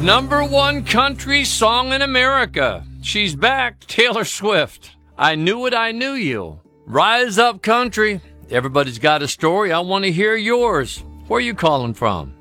#1 country song in America. She's back, Taylor Swift. I Knew It, I Knew You. Rise up, country. Everybody's got a story. I want to hear yours. Where are you calling from?